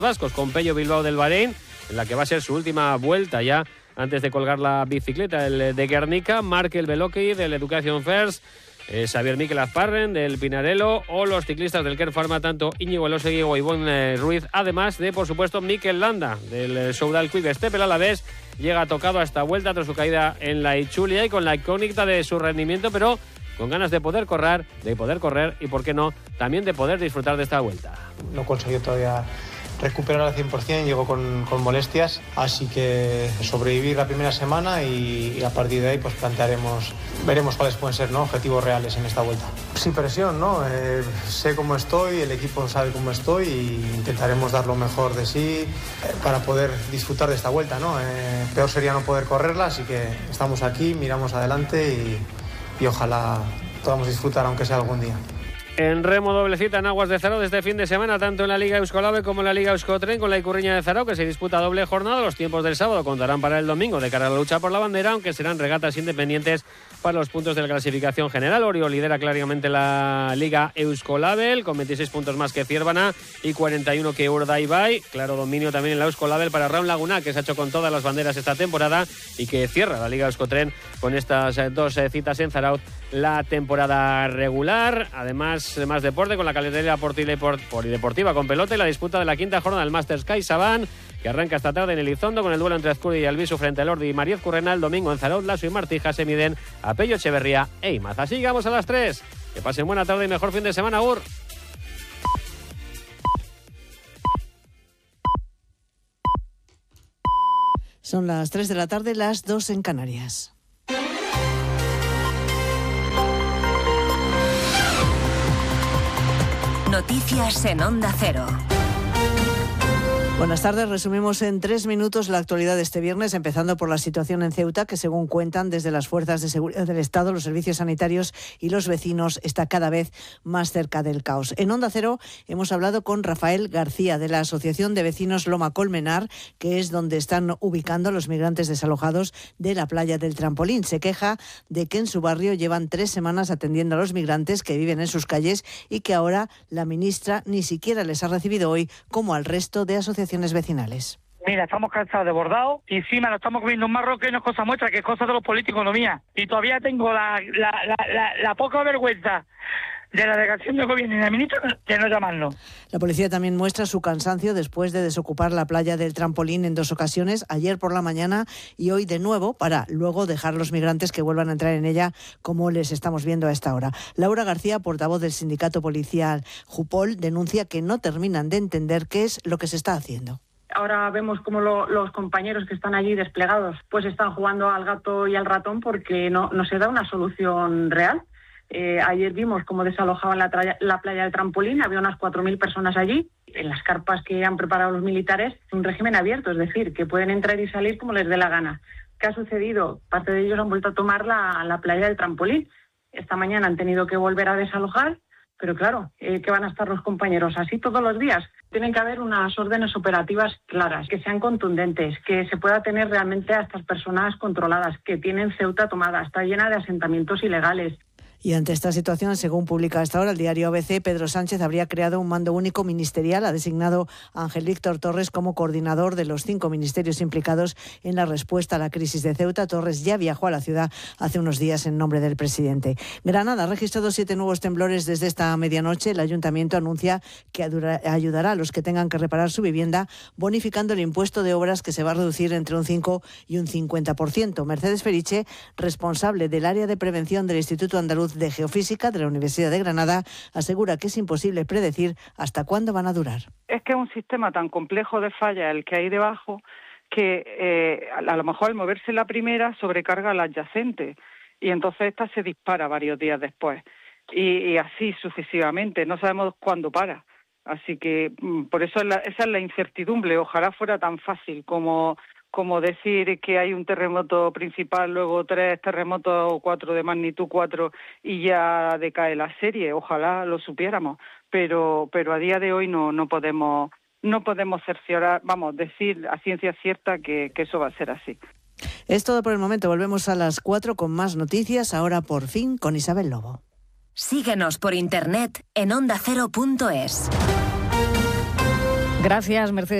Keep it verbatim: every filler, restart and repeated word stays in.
vascos, con Pello Bilbao del Bahrein, en la que va a ser su última vuelta ya antes de colgar la bicicleta, el de Guernica, Markel Beloki del Education First, eh, Xavier Miquel Azparren del Pinarello, o los ciclistas del Kern Pharma, tanto Íñigo Elosegui o Ivonne Ruiz, además de, por supuesto, Mikel Landa del Soudal Quick Step. El Alavés llega tocado a esta vuelta tras su caída en la Itzulia y con la incógnita de su rendimiento, pero con ganas de poder correr, de poder correr y, por qué no, también de poder disfrutar de esta vuelta. No consiguió todavía recuperar al cien por ciento, llegó con, con molestias, así que sobrevivir la primera semana y, y a partir de ahí pues plantearemos, veremos cuáles pueden ser, ¿no?, objetivos reales en esta vuelta. Sin presión, ¿no? Eh, sé cómo estoy, el equipo sabe cómo estoy y intentaremos dar lo mejor de sí eh, para poder disfrutar de esta vuelta, ¿no? Eh, peor sería no poder correrla, así que estamos aquí, miramos adelante y, y ojalá podamos disfrutar aunque sea algún día. En remo, doble cita en aguas de Zarao este fin de semana, tanto en la Liga Euskolave como en la Liga Euskotren, con la Ikurriña de Zarao, que se disputa doble jornada. Los tiempos del sábado contarán para el domingo de cara a la lucha por la bandera, aunque serán regatas independientes para los puntos de la clasificación general. Orio lidera claramente la Liga Euskolabel, con veintiséis puntos más que Ciervana y cuarenta y uno que Urdaibai. Claro dominio también en la Euskolabel para Raun Laguna, que se ha hecho con todas las banderas esta temporada y que cierra la Liga Euskotren con estas dos citas en Zarao la temporada regular. Además, más deporte con la calidad polideportiva con pelota y la disputa de la quinta jornada del Masters CaixaBank, que arranca esta tarde en Elizondo con el duelo entre Azcurdi y Albisu frente al Ordi y Mariez Currena. El domingo en Zarao, Lasso y Martija se miden a Pello Echeverría e Imaz. Así llegamos a las tres. Que pasen buena tarde y mejor fin de semana, Ur. Son las tres de la tarde, las dos en Canarias. Noticias en Onda Cero. Buenas tardes, resumimos en tres minutos la actualidad de este viernes, empezando por la situación en Ceuta, que según cuentan desde las fuerzas de seguridad del Estado, los servicios sanitarios y los vecinos, está cada vez más cerca del caos. En Onda Cero hemos hablado con Rafael García, de la Asociación de Vecinos Loma Colmenar, que es donde están ubicando a los migrantes desalojados de la playa del Trampolín. Se queja de que en su barrio llevan tres semanas atendiendo a los migrantes que viven en sus calles y que ahora la ministra ni siquiera les ha recibido hoy, como al resto de asociaciones vecinales. Mira, estamos cansados de bordado y encima nos estamos comiendo un marro que no es cosa nuestra, que es cosa de los políticos, no mía. Y todavía tengo la, la, la, la, la poca vergüenza de la delegación de gobierno y de la ministra de no llamarnos. La policía también muestra su cansancio después de desocupar la playa del Trampolín en dos ocasiones, ayer por la mañana y hoy de nuevo, para luego dejar a los migrantes que vuelvan a entrar en ella, como les estamos viendo a esta hora. Laura García, portavoz del sindicato policial Jupol, denuncia que no terminan de entender qué es lo que se está haciendo. Ahora vemos como lo, los compañeros que están allí desplegados pues están jugando al gato y al ratón porque no, no se da una solución real. Eh, ayer vimos cómo desalojaban la, traya, la playa del Trampolín, había unas cuatro mil personas allí. En las carpas que han preparado los militares, un régimen abierto, es decir, que pueden entrar y salir como les dé la gana. ¿Qué ha sucedido? Parte de ellos han vuelto a tomar la, la playa del Trampolín. Esta mañana han tenido que volver a desalojar, pero claro, eh, ¿qué van a estar los compañeros? ¿Así todos los días? Tienen que haber unas órdenes operativas claras, que sean contundentes, que se pueda tener realmente a estas personas controladas, que tienen Ceuta tomada, está llena de asentamientos ilegales. Y ante esta situación, según publica hasta ahora el diario A B C, Pedro Sánchez habría creado un mando único ministerial. Ha designado a Ángel Víctor Torres como coordinador de los cinco ministerios implicados en la respuesta a la crisis de Ceuta. Torres ya viajó a la ciudad hace unos días en nombre del presidente. Granada ha registrado siete nuevos temblores desde esta medianoche. El ayuntamiento anuncia que ayudará a los que tengan que reparar su vivienda, bonificando el impuesto de obras, que se va a reducir entre un cinco y un cincuenta por ciento. Mercedes Feriche, responsable del área de prevención del Instituto Andaluz de Geofísica de la Universidad de Granada, asegura que es imposible predecir hasta cuándo van a durar. Es que es un sistema tan complejo de fallas el que hay debajo que eh, a lo mejor al moverse la primera sobrecarga la adyacente y entonces esta se dispara varios días después y, y así sucesivamente, no sabemos cuándo para. Así que por eso es la, esa es la incertidumbre. Ojalá fuera tan fácil como como decir que hay un terremoto principal, luego tres terremotos o cuatro de magnitud cuatro y ya decae la serie. Ojalá lo supiéramos, pero pero a día de hoy no no podemos no podemos cerciorar, vamos, decir a ciencia cierta que, que eso va a ser así. Es todo por el momento. Volvemos a las cuatro con más noticias, ahora por fin con Isabel Lobo. Síguenos por internet en onda cero punto es. Gracias, Mercedes.